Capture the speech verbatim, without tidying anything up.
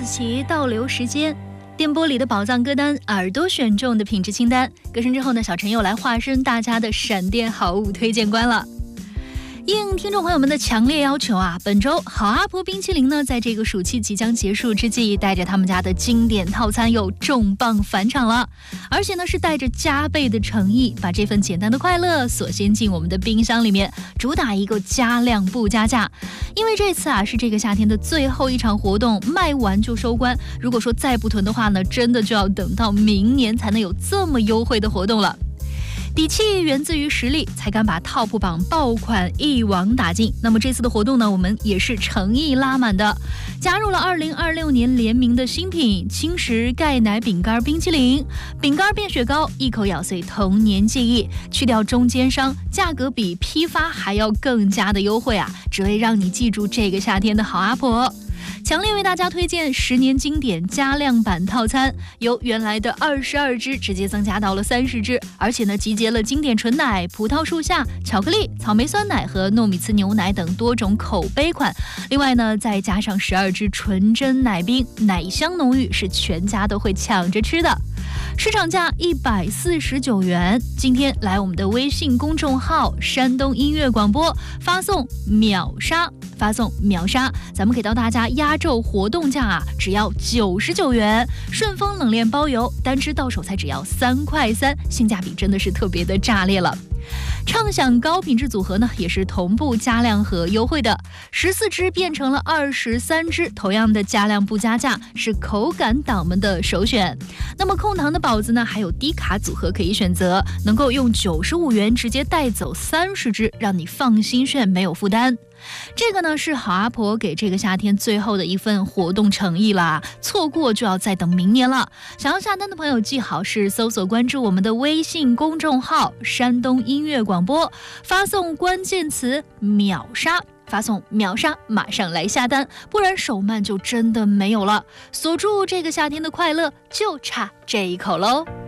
奇倒流时间，电波里的宝藏歌单，耳朵选中的品质清单。歌声之后呢，小陈又来化身大家的闪电好物推荐官了。应听众朋友们的强烈要求啊，本周好阿婆冰淇淋呢，在这个暑期即将结束之际，带着他们家的经典套餐又重磅返场了，而且呢是带着加倍的诚意，把这份简单的快乐锁先进我们的冰箱里面，主打一个加量不加价。因为这次啊是这个夏天的最后一场活动，卖完就收官。如果说再不囤的话呢，真的就要等到明年才能有这么优惠的活动了。底气源自于实力，才敢把 Top 榜爆款一网打尽。那么这次的活动呢，我们也是诚意拉满的，加入了二零二六年联名的新品轻食钙奶饼干冰淇淋，饼干变雪糕，一口咬碎童年记忆，去掉中间商，价格比批发还要更加的优惠啊，只为让你记住这个夏天的好阿婆。强烈为大家推荐十年经典加量版套餐，由原来的二十二支直接增加到了三十支，而且呢集结了经典纯奶、葡萄树下、巧克力、草莓酸奶和糯米糍牛奶等多种口碑款。另外呢再加上十二支纯真奶冰，奶香浓郁，是全家都会抢着吃的。市场价一百四十九元，今天来我们的微信公众号山东音乐广播发送秒杀，发送秒杀，咱们给到大家压轴活动价啊，只要九十九元，顺丰冷链包邮，单支到手才只要三块三，性价比真的是特别的炸裂了。畅享高品质组合呢，也是同步加量和优惠的，十四支变成了二十三支，同样的加量不加价，是口感党们的首选。那么控糖的宝子呢，还有低卡组合可以选择，能够用九十五元直接带走三十支，让你放心炫，没有负担。这个呢是好阿婆给这个夏天最后的一份活动诚意啦，错过就要再等明年了。想要下单的朋友记好是搜索关注我们的微信公众号山东音乐广播，发送关键词秒杀，发送秒杀，马上来下单，不然手慢就真的没有了。锁住这个夏天的快乐，就差这一口喽。